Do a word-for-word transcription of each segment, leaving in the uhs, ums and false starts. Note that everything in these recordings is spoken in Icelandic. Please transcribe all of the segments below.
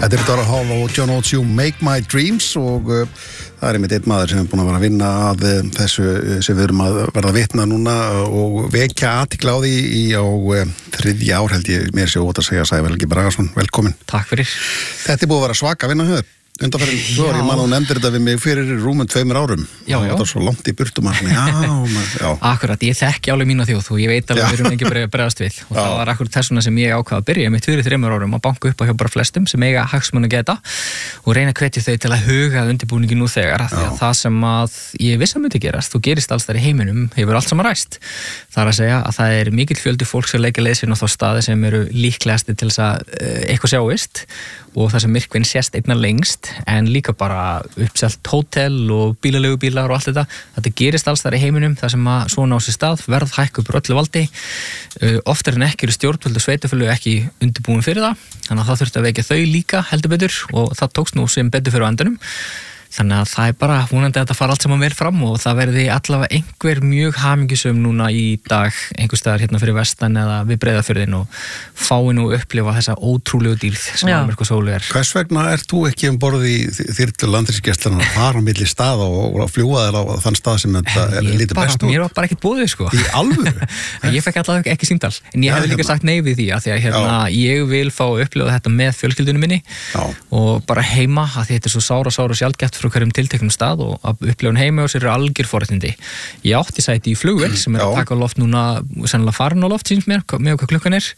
Þetta er Dara Hall og John Oates, You Make My Dreams og uh, það er einmitt einn maður sem er búin að vera að vinna að uh, þessu uh, sem við erum að verða vitna núna uh, og vekja athygli á því í á uh, þriðja ár held ég mér sé ótt að segja Sævar Helgi Bragason, velkomin. Takk fyrir. Þetta er búið að vera svaka vinna höfð. Undanferðin, svo er ég mann og nefndir þetta við mig fyrir rúmum tveimur árum. Já, já. Það var svo langt í burtum að já, man, já. Akkurat, ég þekki alveg mína þjóð og ég veit alveg að við erum ekki bara bregðast við og það var akkurat þessuna sem ég ákvað að byrja mitt fyrir þreimur árum að banka upp á hjá bara flestum sem eiga hagsmuni að geta og reyna að hvetja þau til að huga undirbúningi nú þegar því að það sem að ég viss að myndi gerast og gerist alls þar í heiminum hefur allt saman ræst. Það er að segja að það er mikill fjöldi fólk sem leika leið sér á þá staði sem eru líklegasti til þess að eitthvað sjáist og það sem myrkvinn sést einna lengst en líka bara uppselt hótel og bílaleigubílar og allt þetta. Þetta gerist alls þar í heiminum það sem að svona á sér stað, verð hækka upp úr öllu valdi. Uh, oftar en ekki eru stjórnvöld og sveitafélög ekki undirbúin fyrir það, þannig að það þurfti að vekja þau líka heldur betur og það tókst nú sem betur fyrir á endanum. Þannig að það er bara vonandi að þetta fara allt saman vel fram og það verði allavega einhver mjög hamingjusum núna í dag einhvers staðar hérna fyrir vestan eða við Breiðafjörðinn og fái nú upplifa þessa ótrúlegu dýrð sem Almyrkva Sólu er. Hvers vegna ert þú ekki um borð í þyrlu landhelgisgæslunnar að fara á milli staða og, og fljúga þér á þann stað sem þetta er lítið best út? Mér var bara ekkert boðið sko. Í alvöru? Ég fekk allavega ekki símtal en ég hef líka sagt nei við því að því að hérna, ég vil fá að upplifa þetta með fjölskyldunum minni Já. Og bara heima að því þetta er svo sára sára sjaldgæft frá hverjum tilteknum stað og að upplifun heima og sér eru algjör forréttindi. Ég átti sæti í flugvél sem er að taka á loft núna sennilega farin á loft síns mér með hvað klukkan er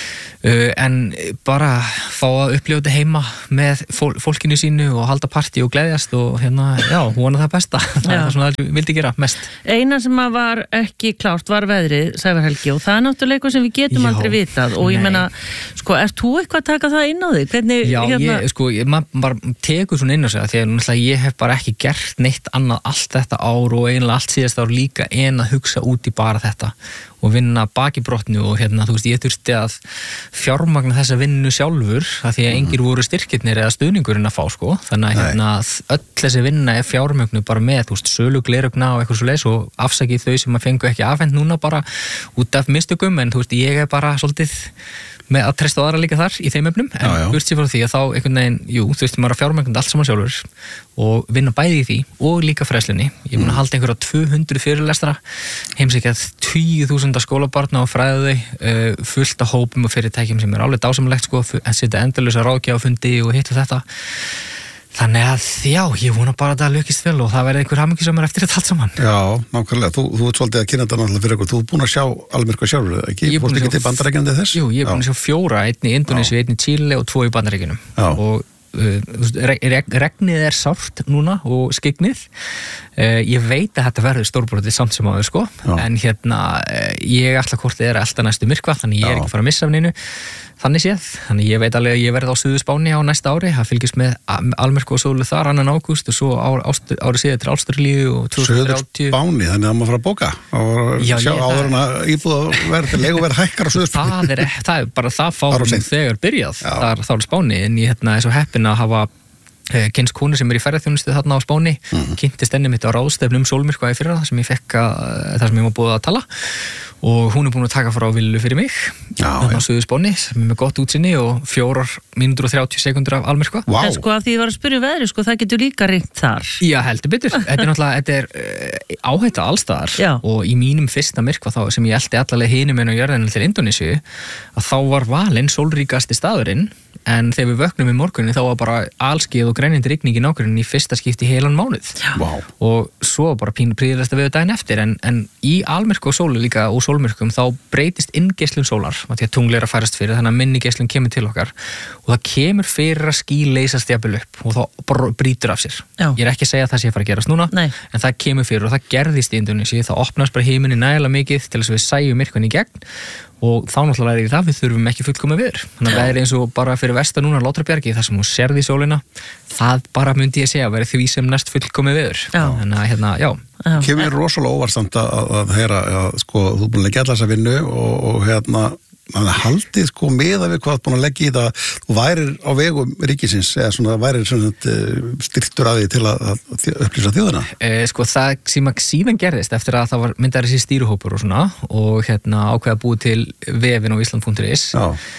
uh, en bara fá að upplifa þetta heima með fól, fólkinu sínu og halda partí og gleðjast og hérna, já, vona það besta það er það svona að ég vildi gera mest. Eina sem að var ekki klárt var veðrið, Sævar Helgi, og það er náttúrulega eitthvað sem við getum já, aldrei vitað og ég menna, sko, ert þú eitthvað að taka það inn á þig? Hvernig, já, hérna... ég, sko, ég, maður bara tekur svona inn á sig því að náttúrulega ég hef bara ekki gert neitt annað allt þetta ár og eiginlega allt síðast ár líka en að hugsa út í bara þetta og vinna baki brotnu og hérna, þú veist, ég þurfti að fjármagna þessa vinnu sjálfur af því að engir voru styrkirnir eða stuðningurinn að fá, sko, þannig að hérna, öll þessi vinna er fjármögnu bara með, þú veist, sölu glerugna og eitthvað svo leis og afsakið þau sem að fengu ekki afhent núna bara út af mistökum, en þú veist, ég er bara svolítið með að treysta á aðra líka þar í þeim efnum, en burtséð frá því að þá einhvern veginn, jú, þú veist, maður að fjármögna allt saman sjálfur og vinna bæði í því og líka fræðslunni. Ég er búin að halda einhverja tvö hundruð fyrirlestra, heimsækjað tíu þúsund skólabarna og fræða þau, uh, fullt af hópum og fyrirtækjum sem er alveg dásamlegt, sko, að setja endalausa ráðgjafafundi og hitt og þetta. Þannig að, já, ég vona bara að það lukkist vel og það verði einhver hamingjusamur eftir þetta allt saman. Já, nákvæmlega. Þú, þú ert svolítið að kynna þetta náttúrulega fyrir ykkur. Þú ert búin að sjá Almyrkva sjálfur, ekki? Þú ert ekki til Bandaríkjunum þess? Jú, ég er búin að sjá fjóra, einn í Indónesíu, einn í Chile og tvo í Bandaríkjunum. Og uh, reg regnið er sárt núna og skygnið. Uh, ég veit að þetta verður stórbrotið samt sem áður, sko. Já. En hérna, uh, ég ætla hvort þið er alltaf næstu myrkva, þannig ég er ekki að fara að missa af neinu. Þannig séð, þannig ég veit alveg að ég verði á Suðurspáni á næsta ári, það fylgist með Almyrkva Sólu þar annan ágúst og svo árið síðan til Ástralíu og tvö þúsund og þrjátíu. Suðurspáni, þannig að maður fara að bóka og já, sjá áður en að íbúðaverð, leiguverð hækkar á Suðurspáni. Það er, það er bara það fáum þegar byrjað, þar, þá er Spáni, en ég hérna, er svo heppin að hafa kynst konu sem er í ferðarþjónustu þarna á Spáni, mm-hmm. kynntist henni mitt á ráðstefnu um sólmyrkva í fyrra, þar sem ég fekk að, þar sem ég var búið að tala og hún er búin að taka frá villu fyrir mig þarna á Suðurspáni, sem er með gott útsinni og fjórar mínútur og þrjátíu sekundur af almyrkva. Wow. En sko að því ég var að spyrja veðri, sko, það getur líka ringt þar. Já, heldur betur. Þetta er náttúrulega, þetta er uh, áhætta allstaðar Já. Og í mínum fyrsta myrkva þá, sem ég elti allalega hinum en á jörðinu til Indónesíu, að þá var valinn sólríkasti staðurinn, en þegar við vöknum í morgunni þá var bara alskið og grænjandi rigning í nágrunni í fyrsta skipti í heilan mánuð. Wow. Og svo bara pínu príðilegsta við daginn eftir, en, en í almyrkva og sólu líka og sólmyrkum þá breytist inngeislun sólar, því að tungl er að færast fyrir, þannig að minni geislun kemur til okkar og það kemur fyrir að ský leysast jafnvel upp og þá brýtur af sér. Já. Ég er ekki að segja að það sé að fara að gerast núna, Nei. En það kemur fyrir og það gerðist í Indónesíu, það opnast bara himinninn nægilega mikið til þess að við sæjum myrkvann í gegn og þá náttúrulega er í það við þurfum ekki fullkomið veður. Þannig að það er eins og bara fyrir vestan núna Látrabjargi, þar sem hún sérði sólina, það bara myndi ég segja að vera því sem næst fullkomið veður. Þannig að hérna, já. Kemur rosalega óvarsamt að, að heyra, að sko, þú er búin að leggja alla þessa vinnu og, og hérna, mann haldið sko meða við hvað búin að leggja í það, þú værir á vegum ríkisins, eða svona værir svona styrktur að því til að, að upplýsa þjóðina? Eh, sko það sem að síðan gerðist eftir að það var myndaður þessi stýruhópur og svona og hérna ákveða búið til vefin á Ísland punktur is. Já.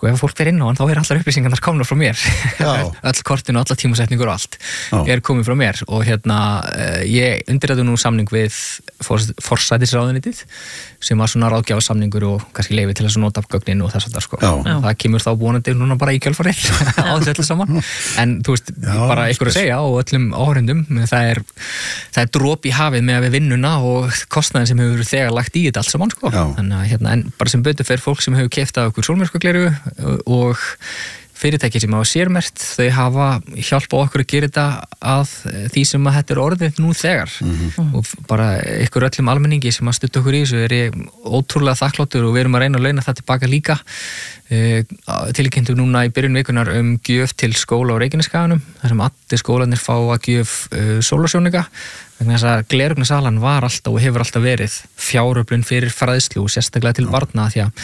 sko ef fólk fer inn á hann þá er allar upplýsingar þar komna frá mér öll kortin og allar tímasetningur og allt Já. Er komið frá mér og hérna ég undirritaði nú samning við forsætisráðuneytið sem var svona ráðgjafarsamningur og kannski leyfi til þess að nota gögnin og þess að það sko Já. Það kemur þá vonandi núna bara í kjölfarið á þessu öllu saman en þú veist Já, bara ykkur að segja og öllum áhörendum það er, það er drop í hafið með að við vinnuna og kostnaðin sem hefur þegar lagt í þetta allt saman sko en, hérna, en bara sem betur fer fólk sem hefur keypt af okkur sólmyrkvagleru og fyrirtæki sem hafa sérmerkt þau hafa hjálpað okkur að gera þetta að því sem að þetta er orðið nú þegar mm-hmm. og bara ykkur öllum almenningi sem að stutta okkur í þessu er ég ótrúlega þakkláttur og við erum að reyna að launa það tilbaka líka uh, tilkynntum núna í byrjun vikunar um gjöf til skóla á Reykjaneskaganum þar sem allir skólanir fá að gjöf uh, sólarsjónauka vegna þess að glerugnasalan var alltaf og hefur alltaf verið fjáröflun fyrir fræðslu og sérstaklega til barna því að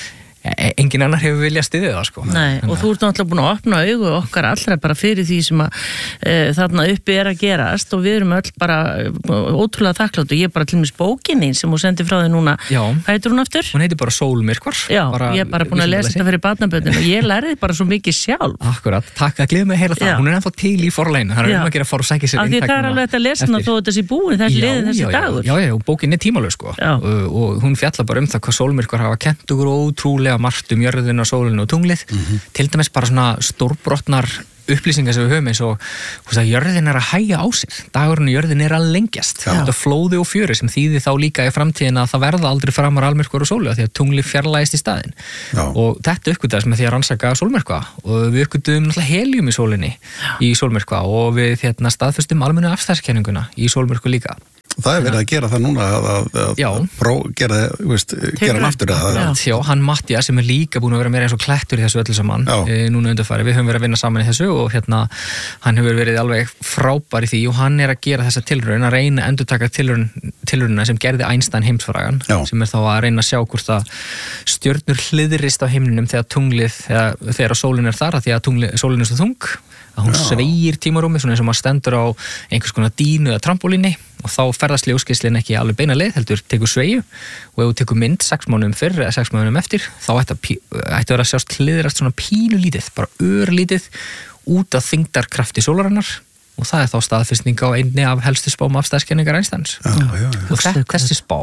engin annar hefur viljað styðja það sko. Nei, og þú ert náttúrulega búin að opna augu okkar allra bara fyrir því sem að e, þarna uppi er að gerast og við erum öll bara ótrúlega þakklátt og ég er bara til dæmis bókinni sem hún sendi frá þig núna. Já. Hvað heitir hún aftur? Hún heitir bara Sólmyrkvar. Já, bara, ég er bara búin að lesa þetta fyrir barnaböndin og ég lærði bara svo mikið sjálf. Akkurat, takk að gleða mig að heyra það. Já. Hún er ennþá til í forleginu, þannig að um að gera fara og sækja sér inntak. Það er alveg að lesa hana þó þetta sé búin þessi liðin þessi dagur. Já, já, já, bókin er tímalaus sko. Og, og hún fjallar bara um það hvað sólmyrkvar hafa kennt okkur ótrúlega margt um jörðina, sólinu og tunglið mm-hmm. til dæmis bara svona stórbrotnar upplýsingar sem við höfum eins og veist, jörðin er að hægja á sér dagurinn í jörðin er að lengjast þetta er flóði og fjöri sem þýðir þá líka í framtíðin að það verða aldrei framar almyrkvar og sólu því að tungli fjarlægist í staðinn og þetta uppgötaðist með því að rannsaka sólmyrkva og við uppgötuðum náttúrulega helium í sólinni Já. Í sólmyrkva og við hérna, staðfestum almennu afstæðskenninguna í sólmyrkva líka Það er verið að gera það núna að, að, að pró, gera, veist, gera hann aftur að, Já, já hann Mattia sem er líka búin að vera meira eins og klettur í þessu öllu saman e, núna undarfæri, við höfum verið að vinna saman í þessu og hérna, hann hefur verið alveg frábær í því og hann er að gera þessa tilraun að reyna að endurtaka tilraun, tilraunina sem gerði Einstein heimsfrægan sem er þá að reyna að sjá hvort að stjörnur hliðrist á himninum þegar tunglið, þegar, þegar sólin er þar að því að tungli, sólin er svo þung að hún sveigir tímarúmi svona eins og maður stendur á einhvers konar dínu eða trampolíni og þá ferðast ljósgeislinn ekki alveg beina leið heldur tekur sveigju og ef þú tekur mynd sex mánuðum fyrr eða sex mánuðum eftir þá ætti að vera að sjást hliðrast svona pínu lítið, bara örlítið út af þyngdarkrafti sólarinnar og það er þá staðfestning á einni af helstu spám afstæðskenningar Einsteins já, já, já. og þetta, þessi spá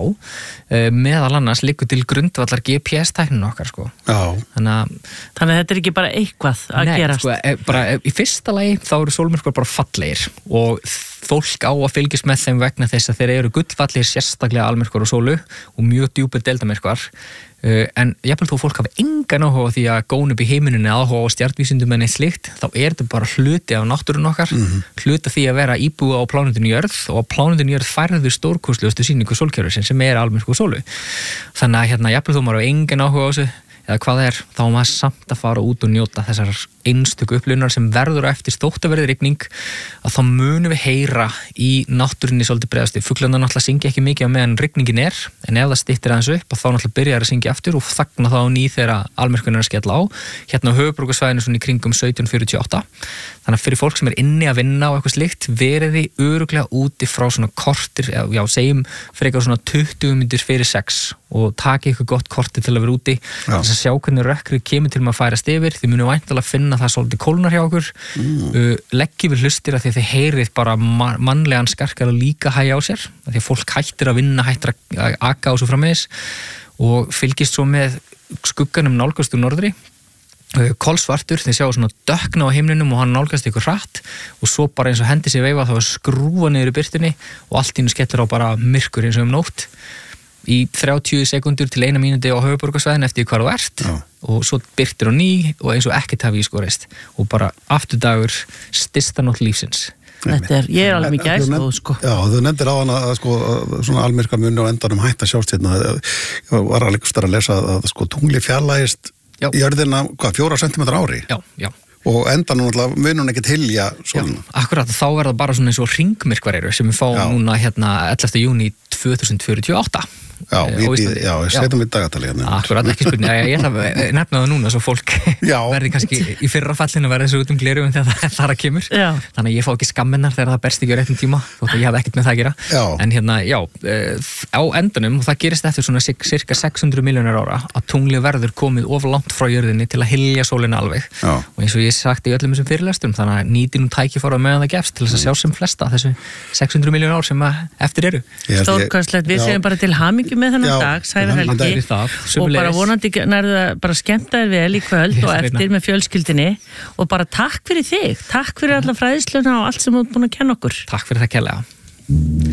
meðal annars liggur til grundvallar G P S-tækninu okkar sko. Þannig að Þannig að þetta er ekki bara eitthvað að Nei, gerast sko, bara, í fyrsta lagi þá eru sólmyrkvar bara fallegir og fólk á að fylgjast með þeim vegna þess að þeir eru gullfallegir sérstaklega almyrkvar og sólu og mjög djúpir deildarmyrkvar Uh, en jafnvel þó fólk hafi engan áhuga því að góna upp í heimininu áhuga á stjarnvísindum en eitt slíkt, þá er þetta bara hluti af náttúrun okkar, mm-hmm. hluti af því að vera íbúa á plánundinu jörð og á plánundinu jörð færður stórkostlegustu sýningu sólkerfisins sem er almyrkvar og sólu þannig að hérna jafnvel þó maður hafi engan áhuga á þessu eða hvað það er, þá maður samt að fara út og njóta þessar einstöku upplifunar sem verður eftir þótt að verði rigning að þá munum við heyra í náttúrunni svolítið breiðastu. Fuglarnir náttúrulega syngja ekki mikið á meðan rigningin er en ef það styttir aðeins upp og þá náttúrulega byrjar að syngja aftur og þagna þá ný þegar almyrkvinn er að skella á hérna á höfuðborgarsvæðinu svona í kringum sautján fjörutíu og átta þannig að fyrir fólk sem er inni að vinna og eitthvað slikt veriði örugglega úti frá svona kortir, já segjum frekar svona tuttugu mínútur fyrir sex og taki eitthvað gott kortir til að vera úti þess að sjá hvernig rökkrið kemur til maður að færast yfir þið munum væntanlega finna það svolítið kólnar hjá okkur mm. uh, leggjum við hlustir að því þið heyrið bara ma- mannlegan skarkar að líka hægja á sér að því að fólk hættir að vinna, hættir að aka á svo framvegis og fylgist svo með skugganum nálgast úr norðri uh, kolsvartur, þið sjáu svona dökkna á himninum og hann nálgast ykkur hratt og svo bara eins og hendi sér veifa þá er skrúfa niður í birtunni og allt í hennu skellur á bara myrkur eins og um nótt í þrjátíu sekundur til eina mínúti á höfuðborgarsvæðinu eftir hvar þú ert Já. Og svo birtir á ný og eins og ekkert hafi í skorist og bara aftur dagur stysta nótt lífsins Þetta er, ég er alveg mikið æstóð sko Já, þú nefndir á hana að sko svona almyrkva muni og endanum hætt að sjást hérna ég var alveg starf að lesa að sko tungli fjarlægist jörðina, hvað, fjóra sentimetra ári Já, já og endan náttúrulega munum ekki tilja svona. Já, akkurat, þá verða bara svona eins og ringmyrkvar eru sem við fáum Já. Núna hérna ellefta júní tvö þúsund fjörutíu og átta Já, við, já, setjum við dagatali hérna. Akkurat, ekki spurning, ég ætla að nefna það núna svo fólk verði kannski í fyrra fallinu að verða þessu út um glerugum þegar það þar að kemur. Já. Þannig að ég fá ekki skammennar þegar það berst ekki á réttum tíma, þótt að ég hef ekkert með það að gera. Já. En hérna, já, á endanum, og það gerist eftir svona cirka sex hundruð milljónir ára, að tunglið verður komið of langt frá jörðinni til að hylja sólina alveg. Já. Og eins og ég sagt í öllum þessum fyrirlestrum, þannig að nýti nú tækifæri á meðan það gefst til þess að sjá sem flesta þessu sex hundruð milljónir ár sem eftir eru. Stórkostlegt, við segjum bara til hamingju með þennan dag, Sævar Helgi, og bara vonandi nærðu að bara skemmta þér vel í kvöld og eftir með fjölskyldinni og bara takk fyrir þig, takk fyrir alla fræðsluna og allt sem þú ert búin að kenna okkur. Takk fyrir það kærlega.